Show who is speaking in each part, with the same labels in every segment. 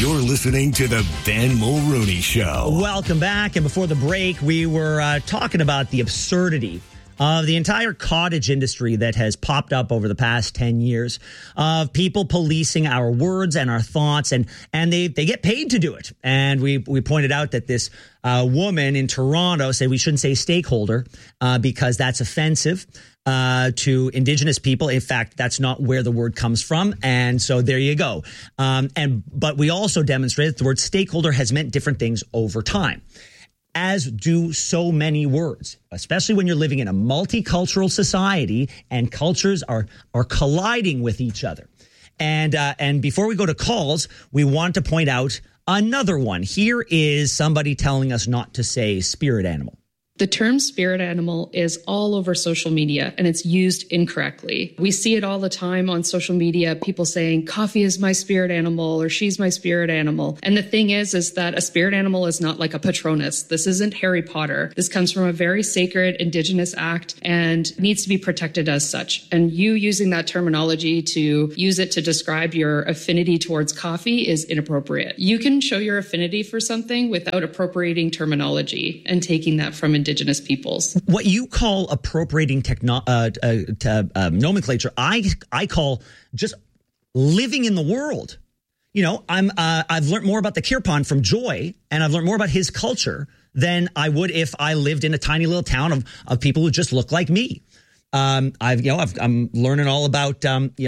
Speaker 1: You're listening to the Ben Mulrooney Show.
Speaker 2: Welcome back. And before the break, we were talking about the absurdity of the entire cottage industry that has popped up over the past 10 years of people policing our words and our thoughts, and they get paid to do it. And we pointed out that this woman in Toronto said we shouldn't say stakeholder because that's offensive to Indigenous people. In fact, that's not where the word comes from. And so there you go. But we also demonstrated that the word stakeholder has meant different things over time, as do so many words, especially when you're living in a multicultural society and cultures are colliding with each other. And before we go to calls, we want to point out another one. Here is somebody telling us not to say spirit animal.
Speaker 3: The term spirit animal is all over social media and it's used incorrectly. We see it all the time on social media, people saying coffee is my spirit animal or she's my spirit animal. And the thing is that a spirit animal is not like a Patronus. This isn't Harry Potter. This comes from a very sacred Indigenous act and needs to be protected as such. And you using that terminology to use it to describe your affinity towards coffee is inappropriate. You can show your affinity for something without appropriating terminology and taking that from Indigenous peoples.
Speaker 2: What you call appropriating nomenclature, I call just living in the world. You know, I've learned more about the Kirpan from Joy, and I've learned more about his culture than I would if I lived in a tiny little town of people who just look like me. I'm learning all about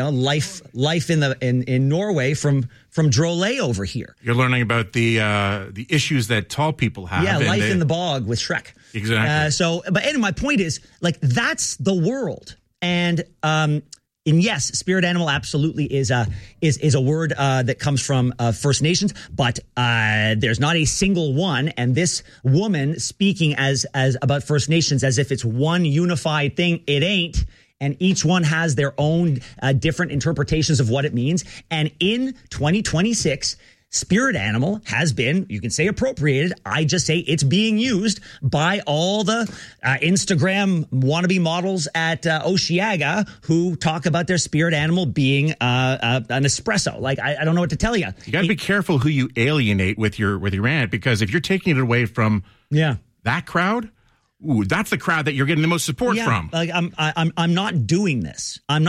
Speaker 2: life in Norway from Drolet over here.
Speaker 4: You're learning about the issues that tall people have.
Speaker 2: Yeah, life in the bog with Shrek.
Speaker 4: Exactly.
Speaker 2: But my point is, like, that's the world, and yes, spirit animal absolutely is a word that comes from First Nations, but there's not a single one. And this woman speaking as about First Nations as if it's one unified thing, it ain't. And each one has their own different interpretations of what it means. And in 2026, spirit animal has been, you can say appropriated. I just say it's being used by all the Instagram wannabe models at Osheaga who talk about their spirit animal being an espresso. Like, I don't know what to tell you.
Speaker 4: You got to be careful who you alienate with your rant, because if you're taking it away from that crowd, that's the crowd that you're getting the most support from.
Speaker 2: Like, I'm not doing this. And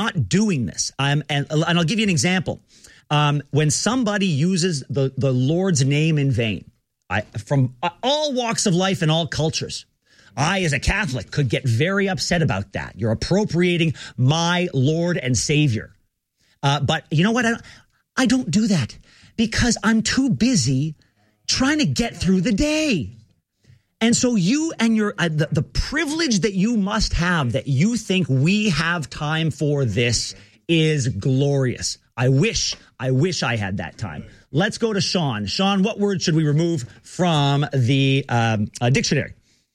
Speaker 2: I'll give you an example. When somebody uses the Lord's name in vain, from all walks of life and all cultures, I, as a Catholic, could get very upset about that. You're appropriating my Lord and Savior. But you know what? I don't do that because I'm too busy trying to get through the day. And so you and your the privilege that you must have, that you think we have time for this, is glorious. I wish I had that time. Let's go to Sean. Sean, what word should we remove from the dictionary?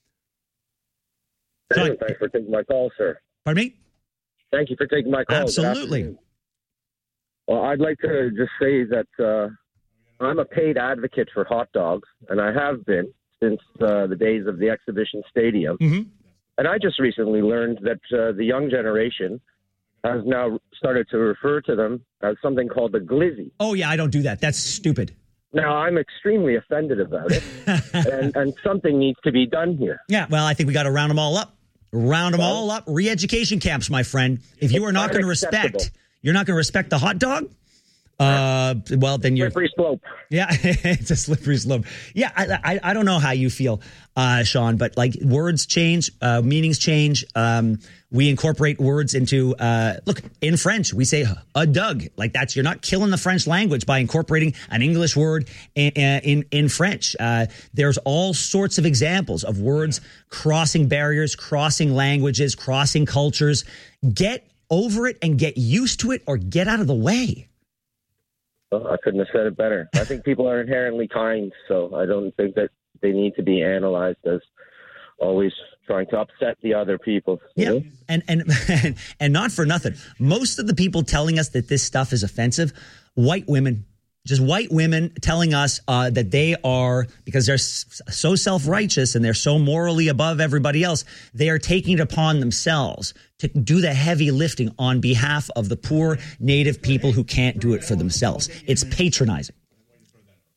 Speaker 5: Sean, thanks for taking my call, sir.
Speaker 2: Pardon me?
Speaker 5: Thank you for taking my call.
Speaker 2: Absolutely.
Speaker 5: Well, I'd like to just say that I'm a paid advocate for hot dogs, and I have been since the days of the exhibition stadium. Mm-hmm. And I just recently learned that the young generation has now started to refer to them as something called the glizzy.
Speaker 2: Oh, yeah, I don't do that. That's stupid.
Speaker 5: Now, I'm extremely offended about it, and something needs to be done here.
Speaker 2: Yeah, well, I think we got to round them all up. All up. Re-education camps, my friend. If you are not going to respect, you're not going to respect the hot dog, well, then you're...
Speaker 5: Slippery slope.
Speaker 2: Yeah, it's a slippery slope. Yeah, I don't know how you feel, Sean, but like, words change, meanings change. We incorporate words into, look, in French, we say a dug. Like, that's, you're not killing the French language by incorporating an English word in French. There's all sorts of examples of words crossing barriers, crossing languages, crossing cultures. Get over it and get used to it, or get out of the way.
Speaker 5: Well, I couldn't have said it better. I think people are inherently kind, so I don't think that they need to be analyzed as always trying to upset the other people.
Speaker 2: Yeah, and not for nothing. Most of the people telling us that this stuff is offensive, white women. Just white women telling us that they are, because they're so self-righteous and they're so morally above everybody else, they are taking it upon themselves to do the heavy lifting on behalf of the poor Native people who can't do it for themselves. It's patronizing.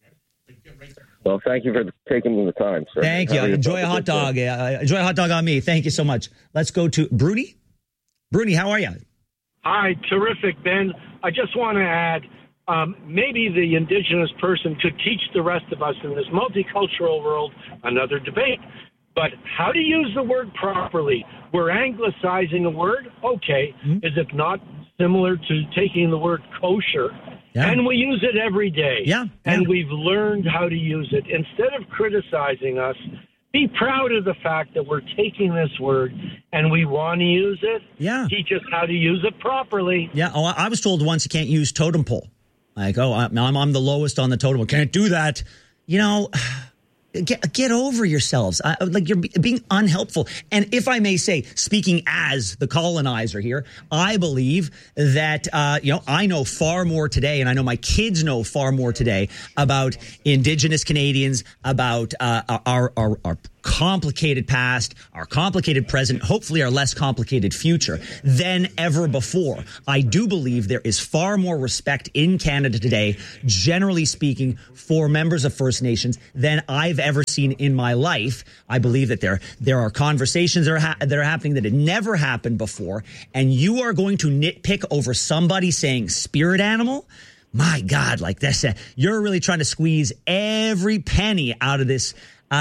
Speaker 5: Well, thank you for taking the time, sir.
Speaker 2: Thank you. Enjoy a hot dog. Enjoy a hot dog on me. Thank you so much. Let's go to Bruni. Bruni, how are you?
Speaker 6: Hi, terrific, Ben. I just want to add, maybe the indigenous person could teach the rest of us in this multicultural world another debate. But how to use the word properly? We're anglicizing a word. Okay. Is it not similar to taking the word kosher? Yeah. And we use it every day.
Speaker 2: Yeah.
Speaker 6: And we've learned how to use it. Instead of criticizing us, be proud of the fact that we're taking this word and we want to use it.
Speaker 2: Yeah.
Speaker 6: Teach us how to use it properly.
Speaker 2: Yeah. Oh, I was told once you can't use totem pole. Like, I'm the lowest on the totem pole. Can't do that. You know, get over yourselves. Like, you're being unhelpful. And if I may say, speaking as the colonizer here, I believe that, I know far more today, and I know my kids know far more today about Indigenous Canadians, about our complicated past, our complicated present, hopefully our less complicated future than ever before. I do believe there is far more respect in Canada today, generally speaking, for members of First Nations than I've ever seen in my life. I believe that there are conversations that are happening that had never happened before, and you are going to nitpick over somebody saying spirit animal? My God, like this, you're really trying to squeeze every penny out of this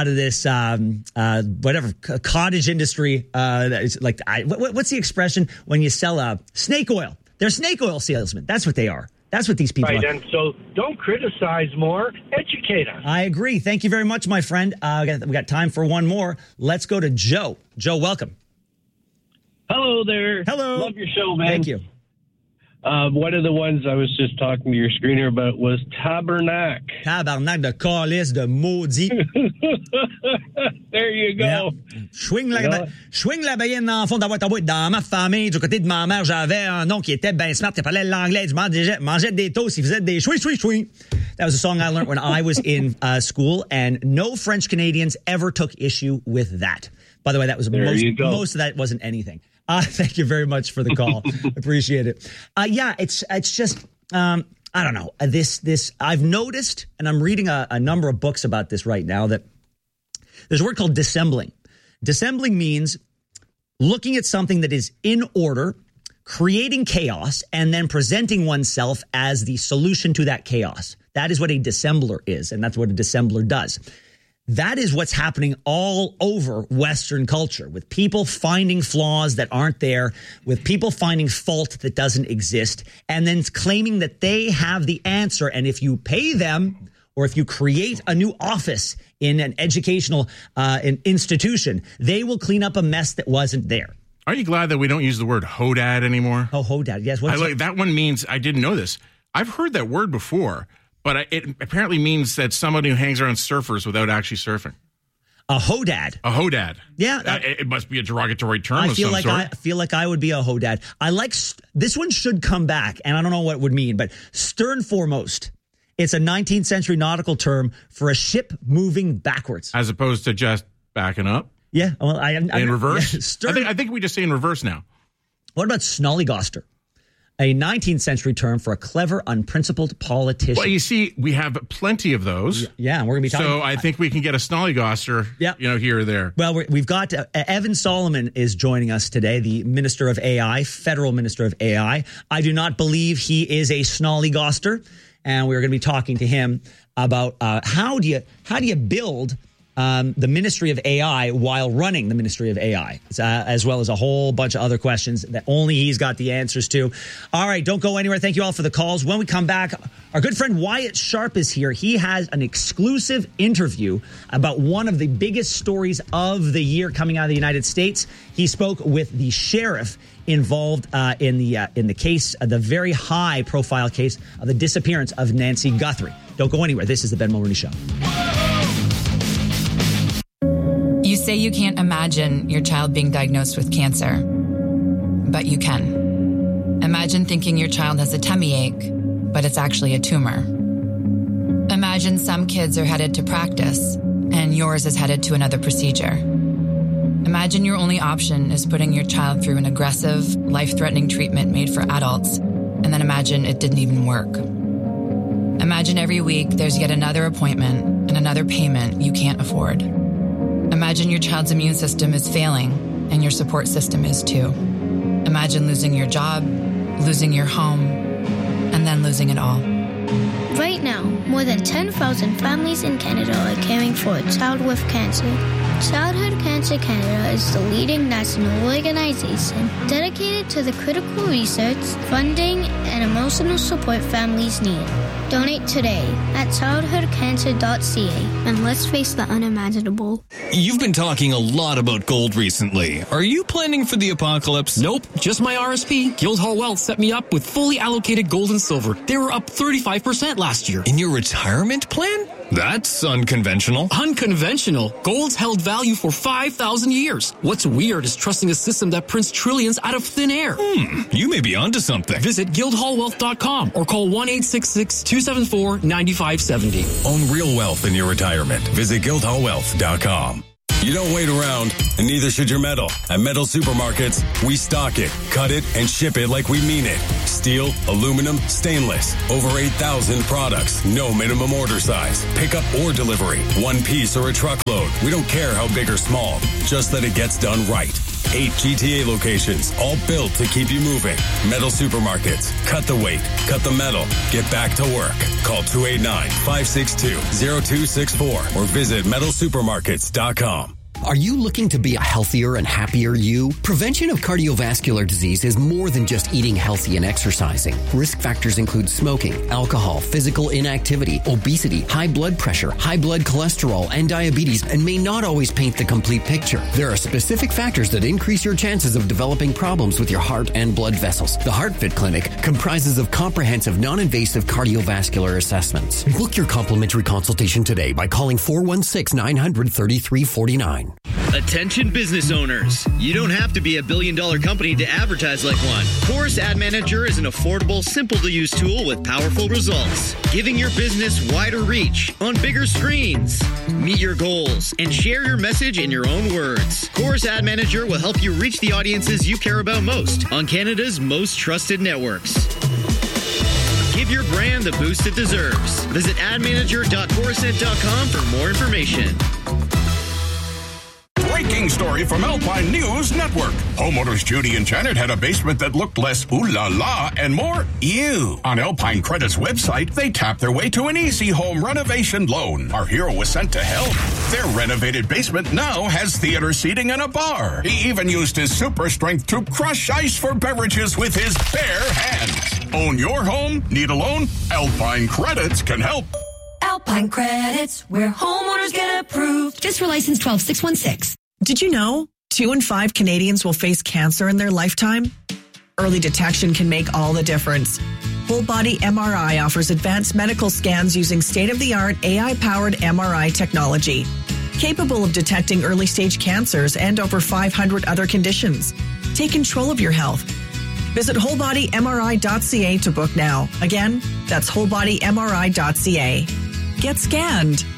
Speaker 2: whatever cottage industry. What's the expression when you sell snake oil? They're snake oil salesmen. That's what they are. That's what these people are.
Speaker 6: And so don't criticize more, educate us.
Speaker 2: I agree. Thank you very much, my friend. We got time for one more. Let's go to Joe. Joe, welcome.
Speaker 7: Hello there.
Speaker 2: Hello.
Speaker 7: Love your show, man.
Speaker 2: Thank you.
Speaker 7: One of the ones I was just talking to your screener about was tabernac.
Speaker 2: Tabarnak de calice de maudit.
Speaker 7: There you go.
Speaker 2: Yeah. Swing la baïenne dans le fond d'avoir ta boîte. Dans ma famille, du côté de ma mère, j'avais un oncle qui était bien smart, qui parlait l'anglais, il mangeait des toasts, il faisait des swing. That was a song I learned when I was in school, and no French Canadians ever took issue with that. By the way, that was most of that wasn't anything. Thank you very much for the call. Appreciate it. It's just, I don't know. This I've noticed, and I'm reading a number of books about this right now, that there's a word called dissembling. Dissembling means looking at something that is in order, creating chaos, and then presenting oneself as the solution to that chaos. That is what a dissembler is, and that's what a dissembler does. That is what's happening all over Western culture, with people finding flaws that aren't there, with people finding fault that doesn't exist, and then claiming that they have the answer. And if you pay them, or if you create a new office in an educational an institution, they will clean up a mess that wasn't there.
Speaker 4: Are you glad that we don't use the word hodad anymore?
Speaker 2: Oh, hodad, yes.
Speaker 4: That one means, I didn't know this. I've heard that word before. But it apparently means that somebody who hangs around surfers without actually surfing.
Speaker 2: A hodad.
Speaker 4: A hodad.
Speaker 2: Yeah.
Speaker 4: It must be a derogatory term of some sort.
Speaker 2: I feel like I would be a hodad. I like, this one should come back, and I don't know what it would mean, but stern foremost. It's a 19th century nautical term for a ship moving backwards.
Speaker 4: As opposed to just backing up?
Speaker 2: Yeah. Well,
Speaker 4: in reverse?
Speaker 2: Yeah,
Speaker 4: I think we just say in reverse now.
Speaker 2: What about snollygoster? A 19th century term for a clever, unprincipled politician.
Speaker 4: Well, you see, we have plenty of those.
Speaker 2: Yeah, we're going to be talking.
Speaker 4: So I think we can get a snollygoster, here or there.
Speaker 2: Well, we've got Evan Solomon is joining us today, the Minister of AI, Federal Minister of AI. I do not believe he is a snollygoster, and we're going to be talking to him about how do you build the Ministry of AI while running the Ministry of AI, as well as a whole bunch of other questions that only he's got the answers to. All right, don't go anywhere. Thank you all for the calls. When we come back, our good friend Wyatt Sharp is here. He has an exclusive interview about one of the biggest stories of the year coming out of the United States. He spoke with the sheriff involved in the case, the very high-profile case of the disappearance of Nancy Guthrie. Don't go anywhere. This is the Ben Mulroney Show.
Speaker 8: You say you can't imagine your child being diagnosed with cancer, but you can. Imagine thinking your child has a tummy ache, but it's actually a tumor. Imagine some kids are headed to practice, and yours is headed to another procedure. Imagine your only option is putting your child through an aggressive, life-threatening treatment made for adults, and then imagine it didn't even work. Imagine every week there's yet another appointment and another payment you can't afford. Imagine your child's immune system is failing and your support system is too. Imagine losing your job, losing your home, and then losing it all.
Speaker 9: Right now, more than 10,000 families in Canada are caring for a child with cancer. Childhood Cancer Canada is the leading national organization dedicated to the critical research, funding, and emotional support families need. Donate today at childhoodcancer.ca and let's face the unimaginable.
Speaker 10: You've been talking a lot about gold recently. Are you planning for the apocalypse?
Speaker 11: Nope, just my RSP. Guildhall Wealth set me up with fully allocated gold and silver. They were up 35% last year.
Speaker 10: In your retirement plan? That's unconventional.
Speaker 11: Unconventional? Gold's held value for 5,000 years. What's weird is trusting a system that prints trillions out of thin air.
Speaker 10: You may be onto something.
Speaker 11: Visit guildhallwealth.com or call 1-866-274-9570.
Speaker 12: Own real wealth in your retirement. Visit guildhallwealth.com. You don't wait around, and neither should your metal. At Metal Supermarkets, we stock it, cut it, and ship it like we mean it. Steel, aluminum, stainless. Over 8,000 products. No minimum order size. Pickup or delivery. One piece or a truckload. We don't care how big or small. Just that it gets done right. 8 GTA locations, all built to keep you moving. Metal Supermarkets. Cut the weight. Cut the metal. Get back to work. Call 289-562-0264 or visit metalsupermarkets.com.
Speaker 13: Are you looking to be a healthier and happier you? Prevention of cardiovascular disease is more than just eating healthy and exercising. Risk factors include smoking, alcohol, physical inactivity, obesity, high blood pressure, high blood cholesterol, and diabetes, and may not always paint the complete picture. There are specific factors that increase your chances of developing problems with your heart and blood vessels. The HeartFit Clinic comprises of comprehensive, non-invasive cardiovascular assessments. Book your complimentary consultation today by calling 416-900-3349.
Speaker 14: Attention business owners. You don't have to be a billion-dollar company to advertise like one. Chorus Ad Manager is an affordable, simple-to-use tool with powerful results, giving your business wider reach on bigger screens. Meet your goals and share your message in your own words. Chorus Ad Manager will help you reach the audiences you care about most on Canada's most trusted networks. Give your brand the boost it deserves. Visit admanager.corusent.com for more information.
Speaker 15: Breaking story from Alpine News Network. Homeowners Judy and Janet had a basement that looked less ooh la la and more ew. On Alpine Credit's website, they tapped their way to an easy home renovation loan. Our hero was sent to help. Their renovated basement now has theater seating and a bar. He even used his super strength to crush ice for beverages with his bare hands. Own your home? Need a loan? Alpine Credits can help.
Speaker 16: Alpine Credits, where homeowners get approved. Just for license 12616.
Speaker 17: Did you know 2 in 5 Canadians will face cancer in their lifetime? Early detection can make all the difference. Whole Body MRI offers advanced medical scans using state-of-the-art AI-powered MRI technology, capable of detecting early-stage cancers and over 500 other conditions. Take control of your health. Visit wholebodymri.ca to book now. Again, that's wholebodymri.ca. Get scanned.